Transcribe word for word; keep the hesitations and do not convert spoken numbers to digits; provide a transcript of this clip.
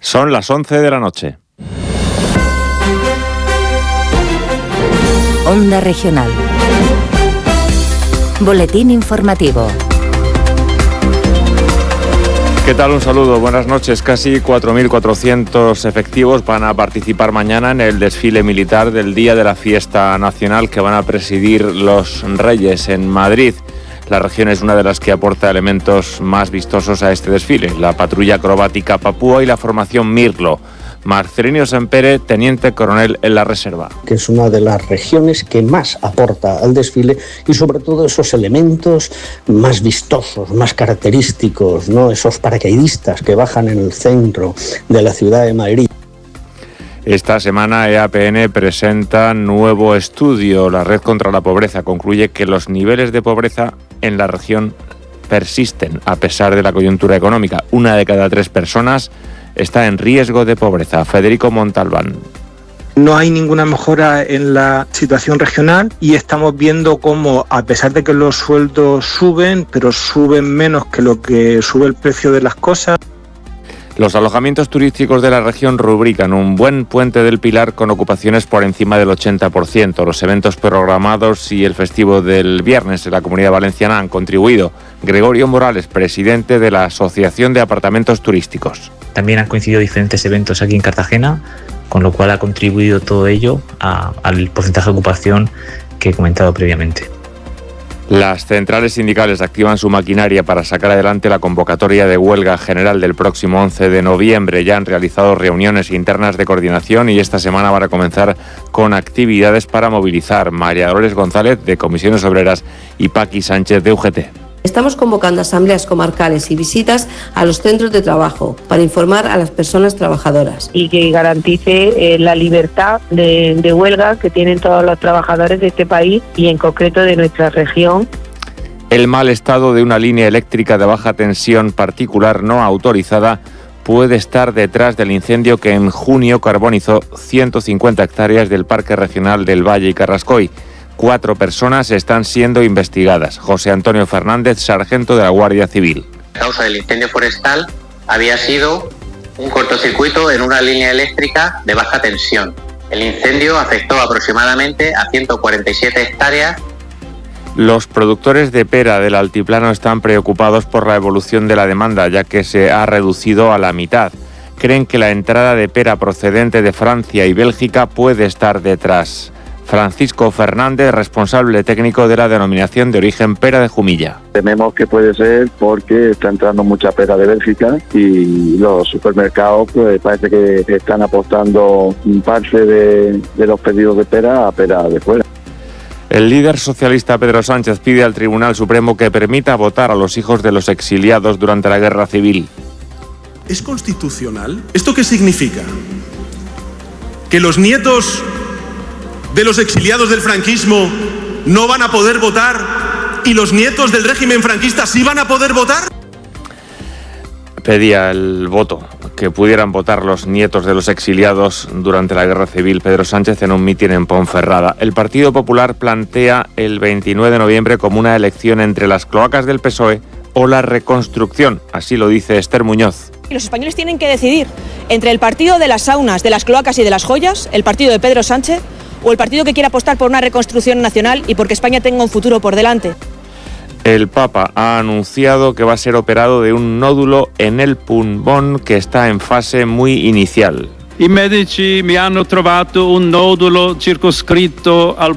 Son las once de la noche. Onda Regional. Boletín informativo. ¿Qué tal? Un saludo, buenas noches. Casi cuatro mil cuatrocientos efectivos van a participar mañana en el desfile militar del Día de la Fiesta Nacional que van a presidir los Reyes en Madrid. La región es una de las que aporta elementos más vistosos a este desfile, la patrulla acrobática Papúa y la formación Mirlo. Marcelino Sempere, teniente coronel en la reserva. Que es una de las regiones que más aporta al desfile y sobre todo esos elementos más vistosos, más característicos, ¿no? Esos paracaidistas que bajan en el centro de la ciudad de Madrid. Esta semana E A P N presenta nuevo estudio. La Red contra la Pobreza concluye que los niveles de pobreza en la región persisten a pesar de la coyuntura económica. Una de cada tres personas está en riesgo de pobreza. Federico Montalbán. No hay ninguna mejora en la situación regional y estamos viendo cómo, a pesar de que los sueldos suben, pero suben menos que lo que sube el precio de las cosas. Los alojamientos turísticos de la región rubrican un buen Puente del Pilar con ocupaciones por encima del ochenta por ciento. Los eventos programados y el festivo del viernes en la Comunidad Valenciana han contribuido. Gregorio Morales, presidente de la Asociación de Apartamentos Turísticos. También han coincidido diferentes eventos aquí en Cartagena, con lo cual ha contribuido todo ello a, al porcentaje de ocupación que he comentado previamente. Las centrales sindicales activan su maquinaria para sacar adelante la convocatoria de huelga general del próximo once de noviembre. Ya han realizado reuniones internas de coordinación y esta semana van a comenzar con actividades para movilizar. María Dolores González, de Comisiones Obreras, y Paqui Sánchez, de U G T. Estamos convocando asambleas comarcales y visitas a los centros de trabajo para informar a las personas trabajadoras. Y que garantice eh, la libertad de, de huelga que tienen todos los trabajadores de este país y en concreto de nuestra región. El mal estado de una línea eléctrica de baja tensión particular no autorizada puede estar detrás del incendio que en junio carbonizó ciento cincuenta hectáreas del Parque Regional del Valle y Carrascoy. Cuatro personas están siendo investigadas. José Antonio Fernández, sargento de la Guardia Civil. La causa del incendio forestal había sido un cortocircuito en una línea eléctrica de baja tensión. El incendio afectó aproximadamente a ciento cuarenta y siete hectáreas. Los productores de pera del altiplano están preocupados por la evolución de la demanda, ya que se ha reducido a la mitad. Creen que la entrada de pera procedente de Francia y Bélgica puede estar detrás. Francisco Fernández, responsable técnico de la denominación de origen pera de Jumilla. Tememos que puede ser porque está entrando mucha pera de Bélgica y los supermercados pues parece que están apostando parte de, de los pedidos de pera a pera de fuera. El líder socialista Pedro Sánchez pide al Tribunal Supremo que permita votar a los hijos de los exiliados durante la Guerra Civil. ¿Es constitucional? ¿Esto qué significa? ¿Que los nietos de los exiliados del franquismo no van a poder votar y los nietos del régimen franquista sí van a poder votar? Pedía el voto, que pudieran votar los nietos de los exiliados durante la Guerra Civil Pedro Sánchez en un mitin en Ponferrada. El Partido Popular plantea el veintinueve de noviembre como una elección entre las cloacas del P S O E o la reconstrucción, así lo dice Esther Muñoz. Los españoles tienen que decidir entre el partido de las saunas, de las cloacas y de las joyas, el partido de Pedro Sánchez, o el partido que quiera apostar por una reconstrucción nacional y porque España tenga un futuro por delante. El Papa ha anunciado que va a ser operado de un nódulo en el pulmón que está en fase muy inicial. I medici mi hanno trovato un nodulo circoscritto al